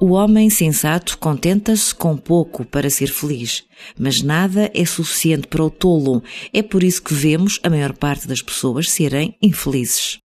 O homem sensato contenta-se com pouco para ser feliz, mas nada é suficiente para o tolo. É por isso que vemos a maior parte das pessoas serem infelizes.